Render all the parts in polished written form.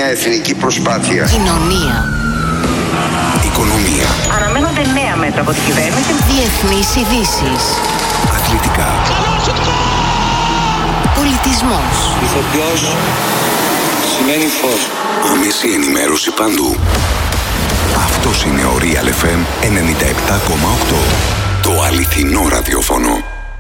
μια εθνική προσπάθεια. Κοινωνία. Οικονομία. Αναμένονται νέα μέτρα από την κυβέρνηση. Διεθνείς ειδήσεις. Αθλητικά. Πολιτισμός. Ηθοποιός σημαίνει φως. Άμεση ενημέρωση παντού. Αυτός είναι ο Real FM 97,8. Το αληθινό ραδιόφωνο.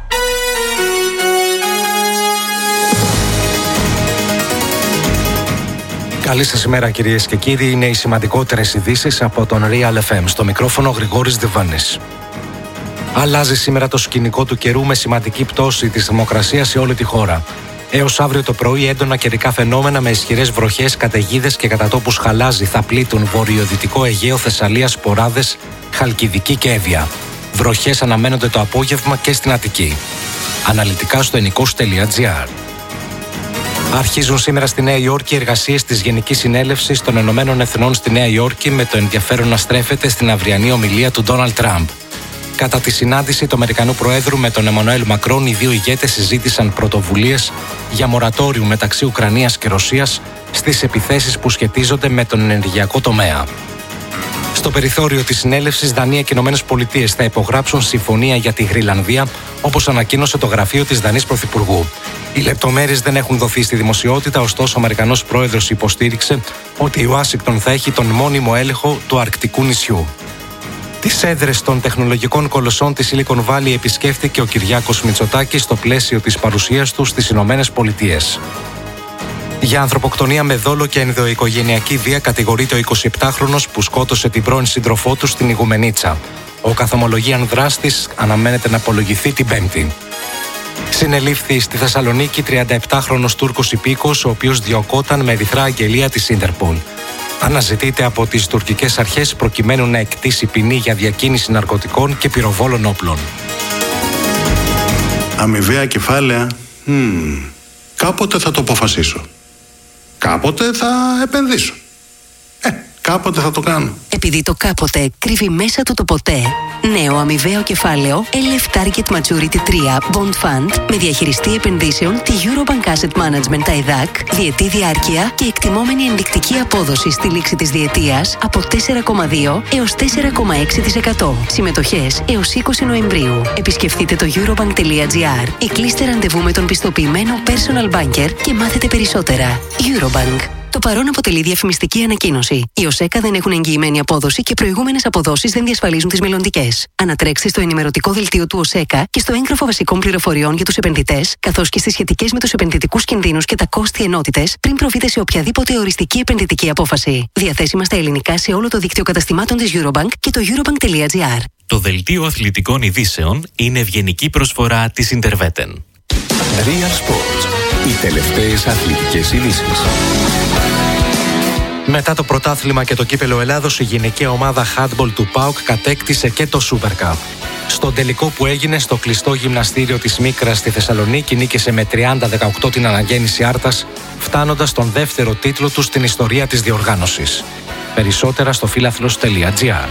Καλή σας ημέρα κυρίες και κύριοι, είναι οι σημαντικότερες ειδήσεις από τον Real FM. Στο μικρόφωνο Γρηγόρης Διβάνης. Αλλάζει σήμερα το σκηνικό του καιρού με σημαντική πτώση της θερμοκρασίας σε όλη τη χώρα. Έως αύριο το πρωί έντονα καιρικά φαινόμενα με ισχυρές βροχές, καταιγίδες και κατά τόπους χαλάζι θα πλήττουν βορειοδυτικό Αιγαίο, Θεσσαλία, Σποράδες, Χαλκιδική και Εύβοια. Βροχές αναμένονται το απόγευμα και στην Αττική. Αναλυτικά στο ενικός.gr. Αρχίζουν σήμερα στη Νέα Υόρκη εργασίες της Γενικής Συνέλευσης των Ηνωμένων Εθνών στη Νέα Υόρκη, με το ενδιαφέρον να στρέφεται στην αυριανή ομιλία του Ντόναλντ Τραμπ. Κατά τη συνάντηση του Αμερικανού Προέδρου με τον Εμμανουέλ Μακρόν, οι δύο ηγέτες συζήτησαν πρωτοβουλίες για μορατόριου μεταξύ Ουκρανίας και Ρωσίας στις επιθέσεις που σχετίζονται με τον ενεργειακό τομέα. Στο περιθώριο της συνέλευσης, Δανία και Ηνωμένες Πολιτείες θα υπογράψουν συμφωνία για τη Γροιλανδία, όπως ανακοίνωσε το γραφείο της Δανής Πρωθυπουργού. Οι λεπτομέρειες δεν έχουν δοθεί στη δημοσιότητα, ωστόσο ο Αμερικανός Πρόεδρος υποστήριξε ότι η Ουάσιγκτον θα έχει τον μόνιμο έλεγχο του αρκτικού νησιού. Τις έδρες των τεχνολογικών κολοσσών της Silicon Valley επισκέφθηκε ο Κυριάκος Μητσοτάκης στο πλαίσιο της παρουσίας του στις Ηνωμένες Πολιτείες. Για ανθρωποκτονία με δόλο και ενδοοικογενειακή βία κατηγορείται ο 27χρονος που σκότωσε την πρώην σύντροφό του στην Ιγουμενίτσα. Ο καθομολογίαν δράστης αναμένεται να απολογηθεί την Πέμπτη. Συνελήφθη στη Θεσσαλονίκη 37χρονος Τούρκος υπήκος, ο οποίος διωκόταν με ερυθρά αγγελία της Ίντερπολ. Αναζητείται από τις τουρκικές αρχές προκειμένου να εκτίσει ποινή για διακίνηση ναρκωτικών και πυροβόλων όπλων. Αμοιβαία κεφάλαια. Κάποτε θα το αποφασίσω. Κάποτε θα επενδύσω. Κάποτε θα το κάνω. Επειδή το κάποτε κρύβει μέσα του το ποτέ. Νέο αμοιβαίο κεφάλαιο LF Target Maturity 3 Bond Fund με διαχειριστή επενδύσεων τη Eurobank Asset Management ΤΑΕΔΑΚ, διετή διάρκεια και εκτιμόμενη ενδεικτική απόδοση στη λήξη της διετίας από 4,2 έως 4,6%. Συμμετοχές έως 20 Νοεμβρίου. Επισκεφτείτε το eurobank.gr ή κλείστε ραντεβού με τον πιστοποιημένο personal banker και μάθετε περισσότερα. Eurobank. Το παρόν αποτελεί διαφημιστική ανακοίνωση. Οι ΟΣΕΚΑ δεν έχουν εγγυημένη απόδοση και προηγούμενες αποδόσεις δεν διασφαλίζουν τις μελλοντικές. Ανατρέξτε στο ενημερωτικό δελτίο του ΟΣΕΚΑ και στο έγγραφο βασικών πληροφοριών για τους επενδυτές, καθώς και στις σχετικές με τους επενδυτικούς κινδύνους και τα κόστη ενότητες, πριν προβείτε σε οποιαδήποτε οριστική επενδυτική απόφαση. Διαθέσιμα στα ελληνικά σε όλο το δίκτυο καταστημάτων της Eurobank και το eurobank.gr. Το δελτίο αθλητικών ειδήσεων είναι ευγενική προσφορά της Interveten. Real Sports. Οι τελευταίες αθλητικές ειδήσεις. Μετά το πρωτάθλημα και το κύπελο Ελλάδος, η γυναικεία ομάδα handball του ΠΑΟΚ κατέκτησε και το Super Cup. Στον τελικό που έγινε στο κλειστό γυμναστήριο της Μίκρας στη Θεσσαλονίκη, νίκησε με 30-18 την αναγέννηση Άρτας, φτάνοντας στον δεύτερο τίτλο του στην ιστορία της διοργάνωσης. Περισσότερα στο φιλαθλος.gr.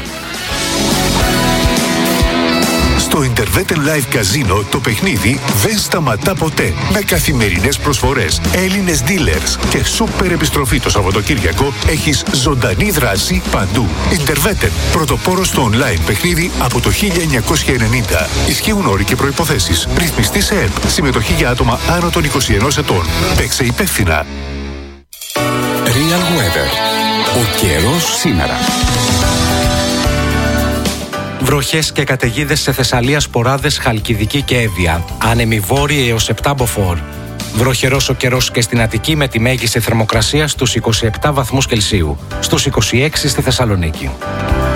Στο Interveten Live Casino το παιχνίδι δεν σταματά ποτέ. Με καθημερινές προσφορές, Έλληνες dealers και σούπερ επιστροφή το Σαββατοκύριακο, έχεις ζωντανή δράση παντού. Interveten, πρωτοπόρος στο online παιχνίδι από το 1990. Ισχύουν όροι και προϋποθέσεις. Ρυθμιστή σε ΕΠ. Συμμετοχή για άτομα άνω των 21 ετών. Παίξε υπεύθυνα. Real Weather. Ο καιρός σήμερα. Βροχές και καταιγίδες σε Θεσσαλία, Σποράδες, Χαλκιδική και Εύβοια. Άνεμοι βόρειοι έως 7 μποφόρ. Βροχερός ο καιρός και στην Αττική, με τη μέγιστη θερμοκρασία στους 27 βαθμούς Κελσίου. Στους 26 στη Θεσσαλονίκη.